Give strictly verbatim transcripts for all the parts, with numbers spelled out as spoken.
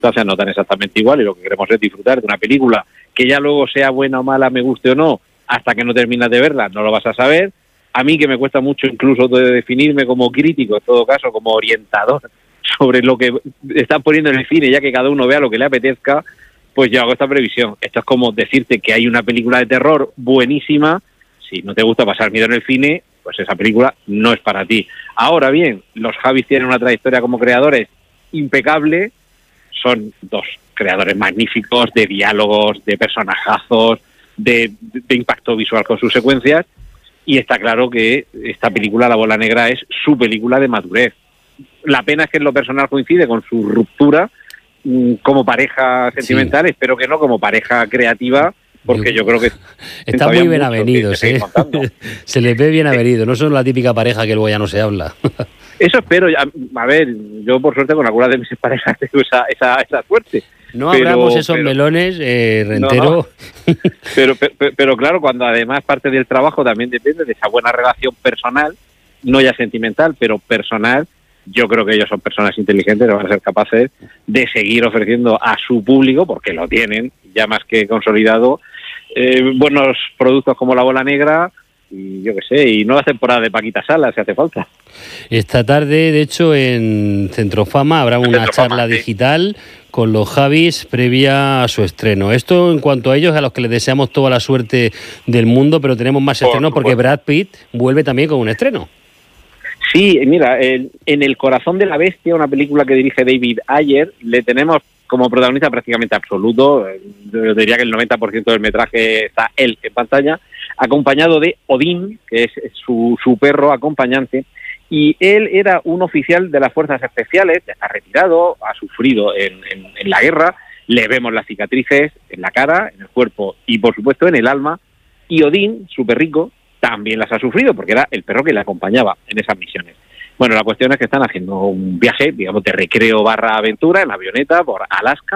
circunstancias no tan exactamente igual, y lo que queremos es disfrutar de una película que ya luego sea buena o mala, me guste o no, hasta que no terminas de verla no lo vas a saber. A mí, que me cuesta mucho incluso de definirme como crítico, en todo caso como orientador sobre lo que están poniendo en el cine, ya que cada uno vea lo que le apetezca, pues yo hago esta previsión. Esto es como decirte que hay una película de terror buenísima, si no te gusta pasar miedo en el cine, pues esa película no es para ti. Ahora bien, los Javis tienen una trayectoria como creadores impecable, son dos creadores magníficos de diálogos, de personajazos, de, de impacto visual con sus secuencias, y está claro que esta película, La Bola Negra, es su película de madurez. La pena es que en lo personal coincide con su ruptura mmm, como pareja sentimental, sí. Espero que no como pareja creativa, porque yo creo que está muy bien avenidos, ¿eh? Se les ve bien avenido, no son la típica pareja que luego ya no se habla. Eso espero. A ver, yo por suerte con algunas de mis parejas tengo esa, esa, esa suerte. No pero, abramos esos pero, melones, eh, Rentero. No, pero, pero, pero claro, cuando además parte del trabajo también depende de esa buena relación personal, no ya sentimental, pero personal, yo creo que ellos son personas inteligentes que van a ser capaces de seguir ofreciendo a su público, porque lo tienen ya más que consolidado, eh, buenos productos como La Bola Negra, y yo qué sé, y nuevas temporadas de Paquita Salas si hace falta. Esta tarde, de hecho, en Centrofama habrá una Centrofama, charla sí. digital con los Javis previa a su estreno. Esto en cuanto a ellos, a los que les deseamos toda la suerte del mundo, pero tenemos más estrenos porque Brad Pitt vuelve también con un estreno. Sí, mira, el, en El corazón de la bestia, una película que dirige David Ayer, le tenemos como protagonista prácticamente absoluto. Yo diría que el noventa por ciento del metraje está él en pantalla, acompañado de Odín, que es su, su perro acompañante, y él era un oficial de las fuerzas especiales, está retirado, ha sufrido en, en, en la guerra, le vemos las cicatrices en la cara, en el cuerpo y por supuesto en el alma, y Odín, su perrico, también las ha sufrido porque era el perro que le acompañaba en esas misiones. Bueno, la cuestión es que están haciendo un viaje, digamos, de recreo barra aventura en la avioneta por Alaska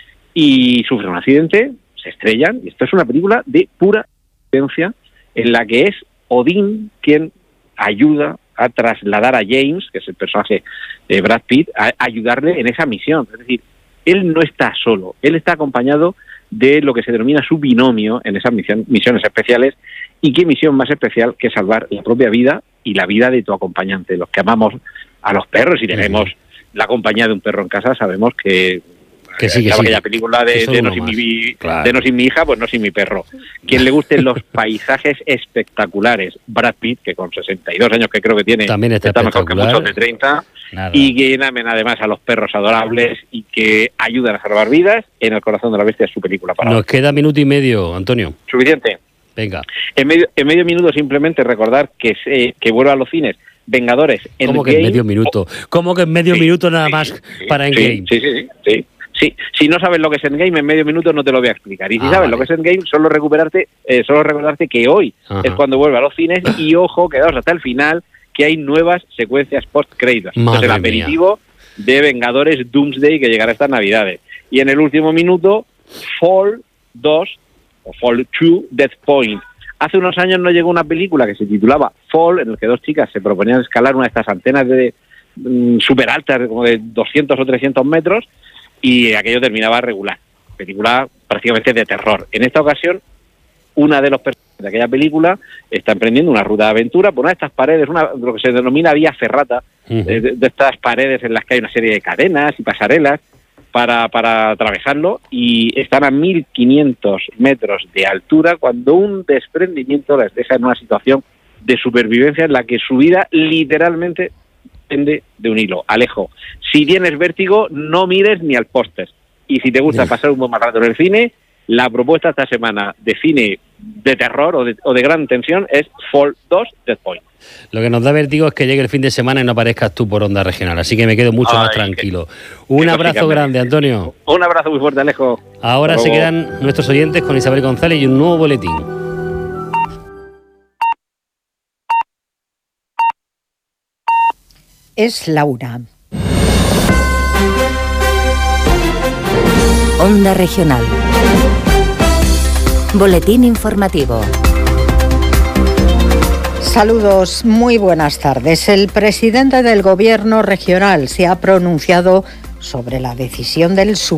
y sufren un accidente, se estrellan, y esto es una película de pura ciencia en la que es Odín quien ayuda a trasladar a James, que es el personaje de Brad Pitt, a ayudarle en esa misión. Es decir, él no está solo, él está acompañado de lo que se denomina su binomio en esas misión, misiones especiales. Y qué misión más especial que salvar la propia vida y la vida de tu acompañante. Los que amamos a los perros y tenemos la compañía de un perro en casa, sabemos que, que sí, que sí. aquella película de, de, no sin mi, claro. de no sin mi hija, pues no sin mi perro. Quien le gusten los paisajes espectaculares, Brad Pitt, que con sesenta y dos años que creo que tiene, también está, está mejor que muchos de treinta, Nada. Y que amen además a los perros adorables y que ayudan a salvar vidas. En El corazón de la bestia es su película para Nos queda minuto y medio, Antonio. Suficiente. Venga. En medio, en medio minuto simplemente recordar que se, que vuelva a los cines Vengadores. ¿Cómo que en medio minuto? ¿Cómo que en medio sí, minuto nada sí, más sí, para Endgame? Sí, sí, sí, sí, sí. Si no sabes lo que es Endgame, en medio minuto no te lo voy a explicar. Y si ah, sabes vale. lo que es Endgame, solo recuperarte, eh, solo recordarte que hoy Ajá. es cuando vuelve a los cines y ojo, quedaos hasta el final, que hay nuevas secuencias post-créditos. Entonces el aperitivo mía. de Vengadores Doomsday que llegará estas Navidades. Y en el último minuto, Fall dos, o Fall dos, Death Point. Hace unos años no llegó una película que se titulaba Fall, en la que dos chicas se proponían escalar una de estas antenas de um, súper altas, como de doscientos o trescientos metros, y aquello terminaba regular. Película prácticamente de terror. En esta ocasión, una de los personajes de aquella película está emprendiendo una ruta de aventura por una de estas paredes, una lo que se denomina vía ferrata, uh-huh. de, de estas paredes en las que hay una serie de cadenas y pasarelas para, para atravesarlo, y están a mil quinientos metros de altura cuando un desprendimiento les deja en una situación de supervivencia en la que su vida literalmente depende de un hilo. Alejo, si tienes vértigo, no mires ni al póster. Y si te gusta yeah. pasar un buen rato en el cine, la propuesta esta semana de cine de terror o de, o de gran tensión es Fall dos, Death Point. Lo que nos da vértigo es que llegue el fin de semana y no aparezcas tú por Onda Regional, así que me quedo mucho Ay, más tranquilo. Que, un que abrazo grande, Antonio. Un abrazo muy fuerte, Alejo. Ahora se quedan nuestros oyentes con Isabel González y un nuevo boletín. Es Laura. Onda Regional. Boletín informativo. Saludos, muy buenas tardes. El presidente del Gobierno regional se ha pronunciado sobre la decisión del